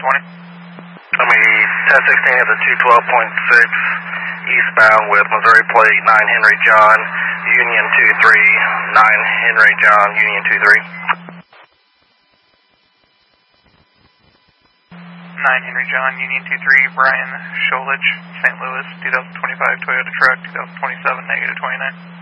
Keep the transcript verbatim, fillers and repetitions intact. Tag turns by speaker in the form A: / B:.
A: twenty.
B: I mean, ten sixteen has a two twelve point six eastbound with Missouri plate nine Henry John, Union two three, nine Henry John, Union two three.
A: nine Henry John, Union two three, Brian Sholich, Saint Louis, two thousand twenty-five Toyota truck, two thousand twenty-seven, negative twenty-nine.